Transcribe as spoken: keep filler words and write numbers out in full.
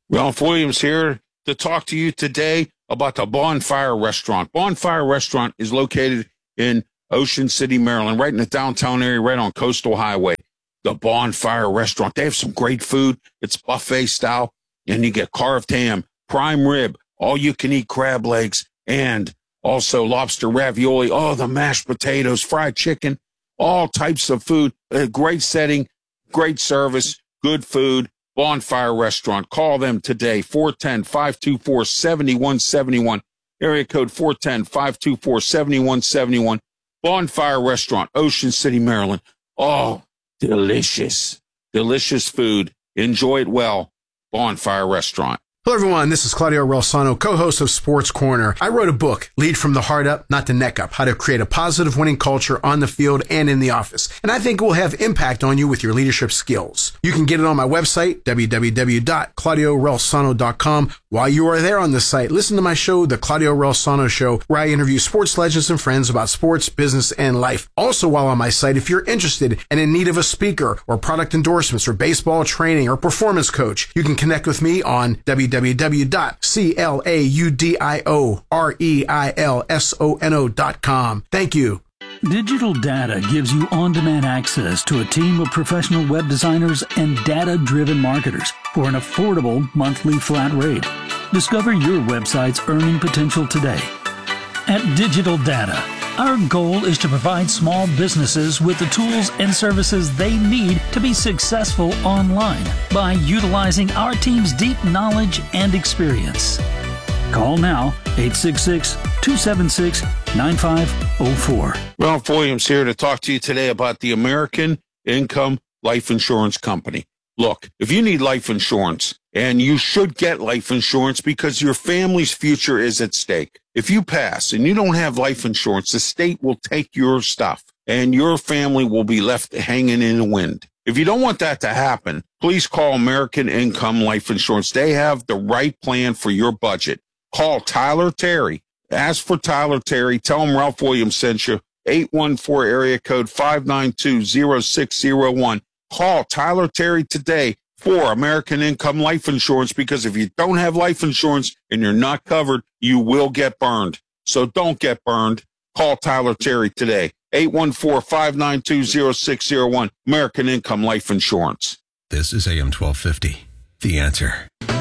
Ralph Williams here to talk to you today about the Bonfire Restaurant. Bonfire Restaurant is located in Ocean City, Maryland, right in the downtown area, right on Coastal Highway. The Bonfire Restaurant. They have some great food. It's buffet style, and you get carved ham, prime rib, all-you-can-eat crab legs, and also lobster ravioli, oh, the mashed potatoes, fried chicken, all types of food. A great setting, great service, good food. Bonfire Restaurant. Call them today, four one zero, five two four, seven one seven one, area code four one zero, five two four, seven one seven one. Bonfire Restaurant, Ocean City, Maryland. Oh, delicious, delicious food. Enjoy it well. Bonfire Restaurant. Hello, everyone. This is Claudio Relsano, co-host of Sports Corner. I wrote a book, Lead from the Heart Up, Not the Neck Up, How to Create a Positive Winning Culture on the Field and in the Office. And I think it will have impact on you with your leadership skills. You can get it on my website, w w w dot claudio relsano dot com. While you are there on the site, listen to my show, The Claudio Relsano Show, where I interview sports legends and friends about sports, business, and life. Also, while on my site, if you're interested and in need of a speaker or product endorsements or baseball training or performance coach, you can connect with me on w w w dot claudio relsano dot com. Thank you. Digital Data gives you on-demand access to a team of professional web designers and data-driven marketers for an affordable monthly flat rate. Discover your website's earning potential today. At Digital Data, our goal is to provide small businesses with the tools and services they need to be successful online by utilizing our team's deep knowledge and experience. Call now, eight six six, two seven six, nine five zero four. Ralph Williams here to talk to you today about the American Income Life Insurance Company. Look, if you need life insurance, and you should get life insurance because your family's future is at stake. If you pass and you don't have life insurance, the state will take your stuff and your family will be left hanging in the wind. If you don't want that to happen, please call American Income Life Insurance. They have the right plan for your budget. Call Tyler Terry. Ask for Tyler Terry. Tell him Ralph Williams sent you. eight one four area code five nine two, zero six zero one. Call Tyler Terry today for American Income Life Insurance, because if you don't have life insurance and you're not covered, you will get burned. So don't get burned. Call Tyler Terry today. eight one four, five nine two, zero six zero one. American Income Life Insurance. This is A M twelve fifty. The Answer.